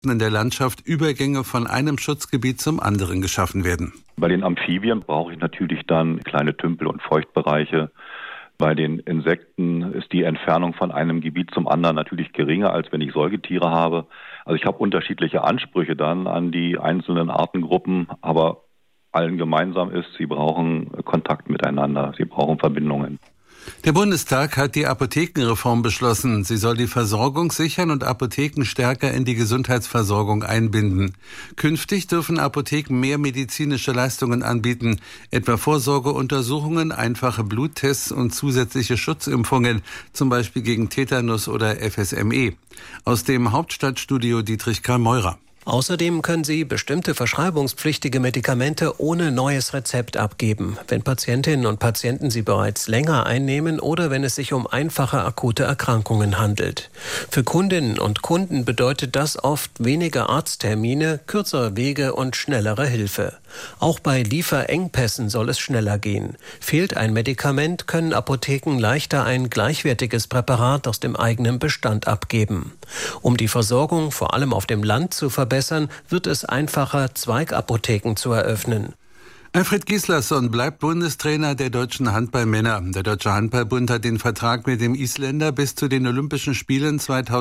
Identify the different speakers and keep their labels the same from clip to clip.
Speaker 1: in der Landschaft Übergänge von einem Schutzgebiet zum anderen geschaffen werden.
Speaker 2: Bei den Amphibien brauche ich natürlich dann kleine Tümpel und Feuchtbereiche. Bei den Insekten ist die Entfernung von einem Gebiet zum anderen natürlich geringer, als wenn ich Säugetiere habe. Also ich habe unterschiedliche Ansprüche dann an die einzelnen Artengruppen, aber allen gemeinsam ist, sie brauchen Kontakt miteinander, sie brauchen Verbindungen.
Speaker 1: Der Bundestag hat die Apothekenreform beschlossen. Sie soll die Versorgung sichern und Apotheken stärker in die Gesundheitsversorgung einbinden. Künftig dürfen Apotheken mehr medizinische Leistungen anbieten, etwa Vorsorgeuntersuchungen, einfache Bluttests und zusätzliche Schutzimpfungen, zum Beispiel gegen Tetanus oder FSME. Aus dem Hauptstadtstudio Dietrich Karl Meurer.
Speaker 3: Außerdem können Sie bestimmte verschreibungspflichtige Medikamente ohne neues Rezept abgeben, wenn Patientinnen und Patienten sie bereits länger einnehmen oder wenn es sich um einfache akute Erkrankungen handelt. Für Kundinnen und Kunden bedeutet das oft weniger Arzttermine, kürzere Wege und schnellere Hilfe. Auch bei Lieferengpässen soll es schneller gehen. Fehlt ein Medikament, können Apotheken leichter ein gleichwertiges Präparat aus dem eigenen Bestand abgeben. Um die Versorgung vor allem auf dem Land zu verbessern, wird es einfacher, Zweigapotheken zu eröffnen.
Speaker 1: Alfred Gislason bleibt Bundestrainer der deutschen Handballmänner. Der Deutsche Handballbund hat den Vertrag mit dem Isländer bis zu den Olympischen Spielen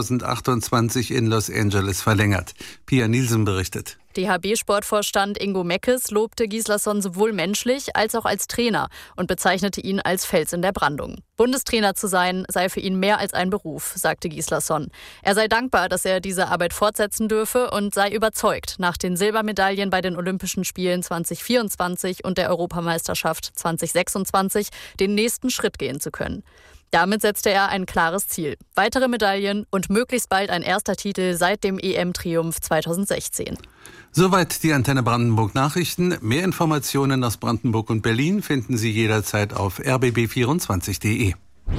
Speaker 1: 2028 in Los Angeles verlängert. Pia Nielsen berichtet.
Speaker 4: DHB-Sportvorstand Ingo Meckes lobte Gislason sowohl menschlich als auch als Trainer und bezeichnete ihn als Fels in der Brandung. Bundestrainer zu sein, sei für ihn mehr als ein Beruf, sagte Gislason. Er sei dankbar, dass er diese Arbeit fortsetzen dürfe und sei überzeugt, nach den Silbermedaillen bei den Olympischen Spielen 2024 und der Europameisterschaft 2026 den nächsten Schritt gehen zu können. Damit setzte er ein klares Ziel. Weitere Medaillen und möglichst bald ein erster Titel seit dem EM-Triumph 2016.
Speaker 1: Soweit die Antenne Brandenburg Nachrichten. Mehr Informationen aus Brandenburg und Berlin finden Sie jederzeit auf rbb24.de.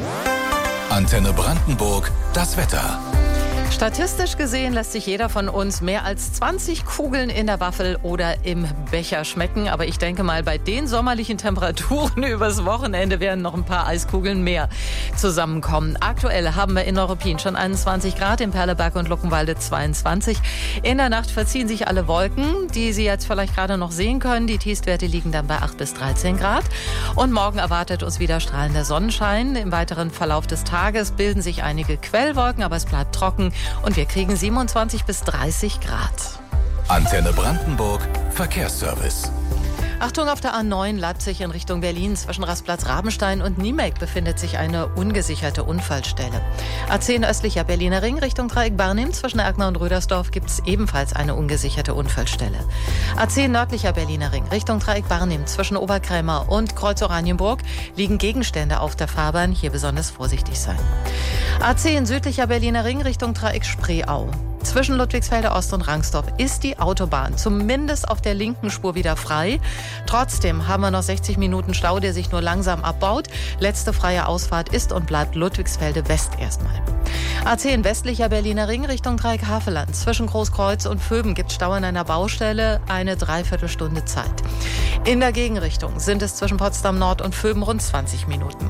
Speaker 5: Antenne Brandenburg, das Wetter.
Speaker 6: Statistisch gesehen lässt sich jeder von uns mehr als 20 Kugeln in der Waffel oder im Becher schmecken. Aber ich denke mal, bei den sommerlichen Temperaturen übers Wochenende werden noch ein paar Eiskugeln mehr zusammenkommen. Aktuell haben wir in Neuruppin schon 21 Grad, in Perleberg und Luckenwalde 22. In der Nacht verziehen sich alle Wolken, die Sie jetzt vielleicht gerade noch sehen können. Die Tiefstwerte liegen dann bei 8 bis 13 Grad. Und morgen erwartet uns wieder strahlender Sonnenschein. Im weiteren Verlauf des Tages bilden sich einige Quellwolken, aber es bleibt trocken. Und wir kriegen 27 bis 30 Grad.
Speaker 5: Antenne Brandenburg, Verkehrsservice.
Speaker 6: Achtung, auf der A9 Leipzig in Richtung Berlin zwischen Rastplatz Rabenstein und Niemek befindet sich eine ungesicherte Unfallstelle. A10 östlicher Berliner Ring Richtung Dreieck Barnim zwischen Erkner und Rödersdorf gibt es ebenfalls eine ungesicherte Unfallstelle. A10 nördlicher Berliner Ring Richtung Dreieck Barnim zwischen Oberkrämer und Kreuz Oranienburg liegen Gegenstände auf der Fahrbahn, hier besonders vorsichtig sein. A10 südlicher Berliner Ring Richtung Dreieck Spreeau. Zwischen Ludwigsfelde Ost und Rangsdorf ist die Autobahn zumindest auf der linken Spur wieder frei. Trotzdem haben wir noch 60 Minuten Stau, der sich nur langsam abbaut. Letzte freie Ausfahrt ist und bleibt Ludwigsfelde West erstmal. A10 westlicher Berliner Ring Richtung Dreieck Havelland. Zwischen Großkreuz und Vöben gibt Stau an einer Baustelle, eine Dreiviertelstunde Zeit. In der Gegenrichtung sind es zwischen Potsdam Nord und Vöben rund 20 Minuten.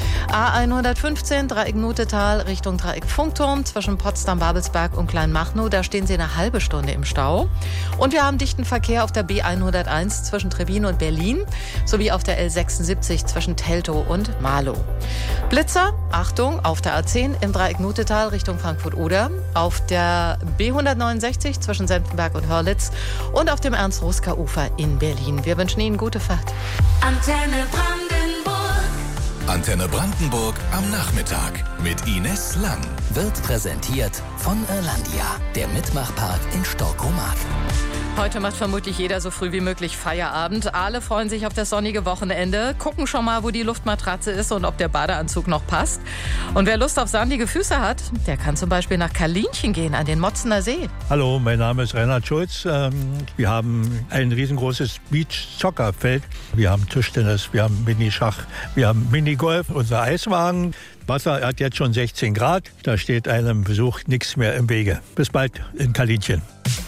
Speaker 6: A115 Dreieck Nutetal Richtung Dreieck Funkturm zwischen Potsdam-Babelsberg und Kleinmachnow. Da stehen Sie eine halbe Stunde im Stau. Und wir haben dichten Verkehr auf der B101 zwischen Trebbin und Berlin sowie auf der L76 zwischen Teltow und Marlow. Blitzer, Achtung, auf der A10 im Dreieck Nutetal Richtung Frankfurt-Oder, auf der B169 zwischen Senftenberg und Hörlitz und auf dem Ernst-Ruska-Ufer in Berlin. Wir wünschen Ihnen gute Fahrt.
Speaker 5: Antenne Brandenburg. Antenne Brandenburg am Nachmittag mit Ines Lang.
Speaker 7: Wird präsentiert von Irlandia, der Mitmachpark in Storkomark.
Speaker 6: Heute macht vermutlich jeder so früh wie möglich Feierabend. Alle freuen sich auf das sonnige Wochenende, gucken schon mal, wo die Luftmatratze ist und ob der Badeanzug noch passt. Und wer Lust auf sandige Füße hat, der kann zum Beispiel nach Kalinchen gehen, an den Motzener See.
Speaker 8: Hallo, mein Name ist Reinhard Schulz. Wir haben ein riesengroßes Beach-Soccer-Feld. Wir haben Tischtennis, wir haben Minischach, wir haben Minigolf, unser Eiswagen. Wasser hat jetzt schon 16 Grad. Da steht einem Besuch nichts mehr im Wege. Bis bald in Kalinchen.